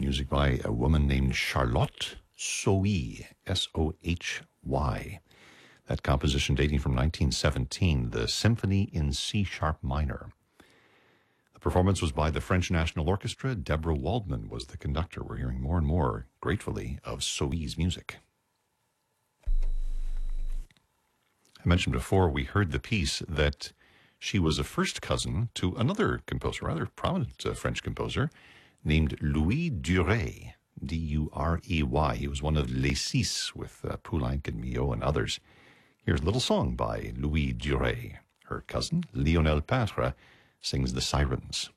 music by a woman named Charlotte Sohy, S-O-H-Y. That composition dating from 1917, the Symphony in C-sharp minor. The performance was by the French National Orchestra. Deborah Waldman was the conductor. We're hearing more and more, gratefully, of Sohy's music. I mentioned before we heard the piece that she was a first cousin to another composer, rather prominent French composer, named Louis Duret, D-U-R-E-Y. He was one of Les Six with Poulenc and Milhaud and others. Here's a little song by Louis Duret. Her cousin, Lionel Patre, sings The Sirens.